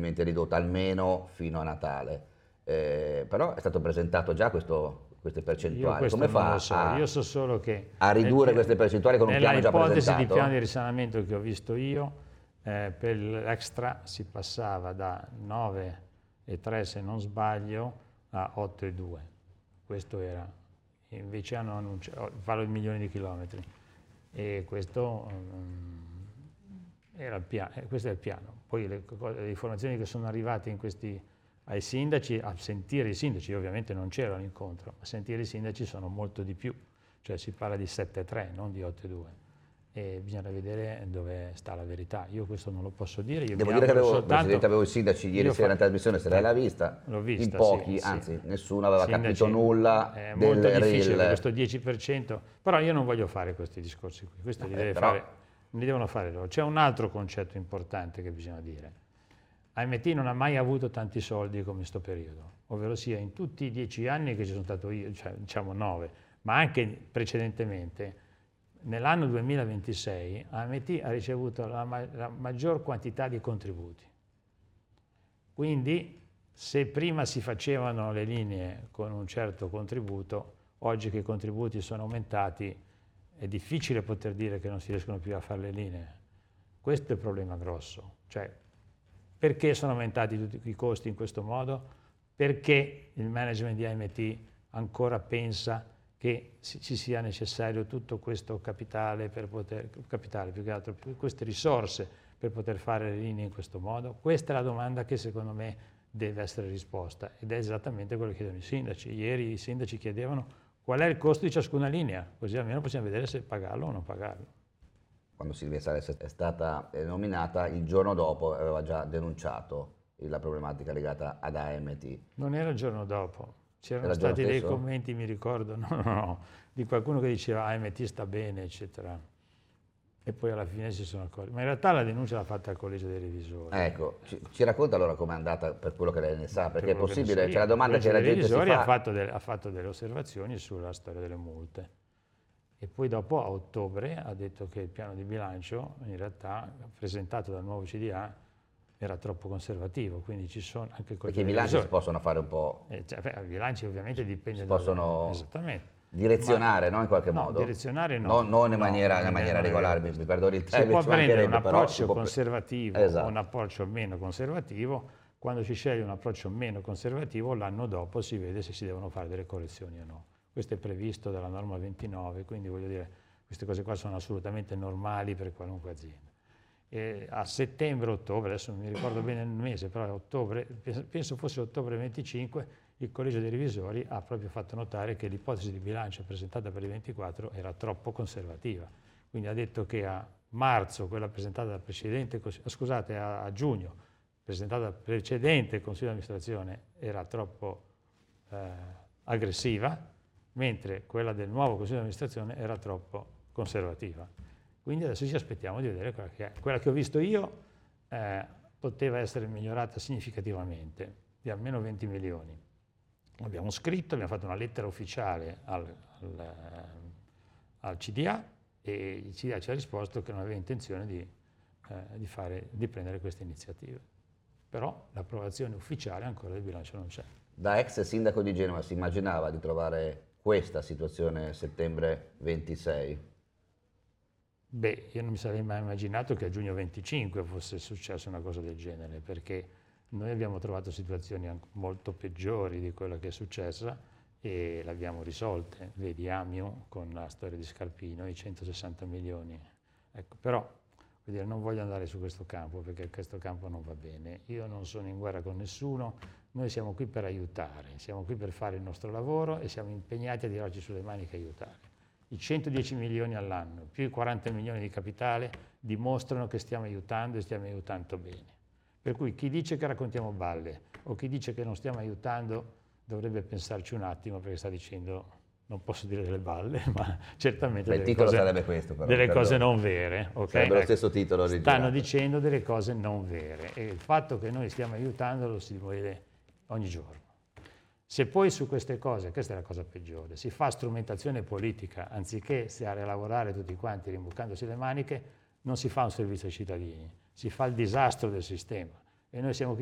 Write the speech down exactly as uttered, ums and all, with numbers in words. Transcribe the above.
leggermente ridotta, almeno fino a Natale. Eh, però è stato presentato già questo, queste Io percentuali. questo Come non fa lo so, a, io so solo che a ridurre nel- queste percentuali con un piano già nella ipotesi di presentato? piano di risanamento che ho visto io, eh, per l'extra si passava da nove virgola tre se non sbaglio a otto virgola due. Questo era, invece hanno annunciato, parlo di milioni di chilometri, e questo, um, era il piano, eh, questo è il piano. Poi le, le informazioni che sono arrivate in questi, ai sindaci, a sentire i sindaci, io ovviamente non c'ero all'incontro, ma a sentire i sindaci sono molto di più, cioè si parla di sette virgola tre, non di otto virgola due. E bisogna vedere dove sta la verità. Io questo non lo posso dire. Io Devo mi dire che auguro avevo, soltanto, Presidente, avevo i sindaci ieri io sera fa- in trasmissione, se lei l'ha vista, L'ho vista, in pochi, sì, anzi sì. nessuno aveva Sindaci, capito nulla è del molto difficile reel. questo dieci per cento, però io non voglio fare questi discorsi qui, questo li, Eh, deve però- fare, li devono fare loro. C'è un altro concetto importante che bisogna dire. A M T non ha mai avuto tanti soldi come in questo periodo, ovvero sia in tutti i dieci anni che ci sono stato io, cioè diciamo nove, ma anche precedentemente, nell'anno duemilaventisei A M T ha ricevuto la, ma- la maggior quantità di contributi. Quindi se prima si facevano le linee con un certo contributo, oggi che i contributi sono aumentati è difficile poter dire che non si riescono più a fare le linee. Questo è il problema grosso. Cioè, perché sono aumentati tutti i costi in questo modo? Perché il management di A M T ancora pensa che ci sia necessario tutto questo capitale per poter, capitale più che altro, queste risorse per poter fare le linee in questo modo? Questa è la domanda che secondo me deve essere risposta ed è esattamente quello che chiedono i sindaci. Ieri i sindaci chiedevano qual è il costo di ciascuna linea, così almeno possiamo vedere se pagarlo o non pagarlo. Quando Silvia Sales è stata nominata, il giorno dopo aveva già denunciato la problematica legata ad A M T. Non era il giorno dopo, c'erano Era il giorno stati dei stesso? commenti, mi ricordo, no, no, no, di qualcuno che diceva A M T sta bene, eccetera. E poi alla fine si sono accorti. Ma in realtà la denuncia l'ha fatta al collegio dei revisori. Ecco, ci, ci racconta allora com'è andata per quello che lei ne sa, perché è Per quello che ne so possibile, io. c'è la domanda Il che la collegio dei gente si revisori fa. ha fatto, delle, ha fatto delle osservazioni sulla storia delle multe. E poi dopo a ottobre ha detto che il piano di bilancio in realtà presentato dal nuovo C D A era troppo conservativo, quindi ci sono anche Perché i bilanci si possono fare un po', eh, cioè, beh, i bilanci ovviamente dipende si da possono esattamente. direzionare, no, in qualche No, modo? direzionare no. Non, non in No, maniera, non in è- maniera non è regolare, vero. mi, mi perdoni il Si termine, può ci prendere un mancherebbe, però si approccio può- conservativo Esatto. o un approccio meno conservativo. Quando si sceglie un approccio meno conservativo, l'anno dopo si vede se si devono fare delle correzioni o no. Questo è previsto dalla norma ventinove, quindi voglio dire, queste cose qua sono assolutamente normali per qualunque azienda. E a settembre-ottobre, adesso non mi ricordo bene il mese, però a ottobre, penso fosse ottobre venticinque, il collegio dei revisori ha proprio fatto notare che l'ipotesi di bilancio presentata per il ventiquattro era troppo conservativa. Quindi ha detto che a marzo, quella presentata dal precedente, scusate, a, a giugno, presentata dal precedente Consiglio di amministrazione, era troppo eh, aggressiva, mentre quella del nuovo Consiglio di amministrazione era troppo conservativa. Quindi adesso ci aspettiamo di vedere quella che è. Quella che ho visto io eh, poteva essere migliorata significativamente, di almeno venti milioni. Abbiamo scritto, abbiamo fatto una lettera ufficiale al, al, al C D A e il C D A ci ha risposto che non aveva intenzione di, eh, di, fare, di prendere queste iniziative. Però l'approvazione ufficiale ancora del bilancio non c'è. Da ex sindaco di Genova si immaginava di trovare questa situazione a settembre ventisei? Beh, io non mi sarei mai immaginato che a giugno venticinque fosse successa una cosa del genere, perché noi abbiamo trovato situazioni molto peggiori di quella che è successa e le abbiamo risolte. Vedi Amio con la storia di Scarpino, i centosessanta milioni. Ecco, però vuol dire, non voglio andare su questo campo perché questo campo non va bene. Io non sono in guerra con nessuno, noi siamo qui per aiutare, siamo qui per fare il nostro lavoro e siamo impegnati a tirarci sulle maniche e aiutare. I centodieci milioni all'anno più i quaranta milioni di capitale dimostrano che stiamo aiutando e stiamo aiutando bene. Per cui chi dice che raccontiamo balle o chi dice che non stiamo aiutando dovrebbe pensarci un attimo perché sta dicendo, non posso dire delle balle, ma certamente Beh, il delle, titolo cose, sarebbe questo, però, delle perdona. cose non vere. Okay? Sarebbe lo stesso titolo originale. Stanno dicendo delle cose non vere e il fatto che noi stiamo aiutando lo si vede ogni giorno. Se poi su queste cose, questa è la cosa peggiore, si fa strumentazione politica anziché stare a lavorare tutti quanti rimboccandosi le maniche, non si fa un servizio ai cittadini, si fa il disastro del sistema e noi siamo qui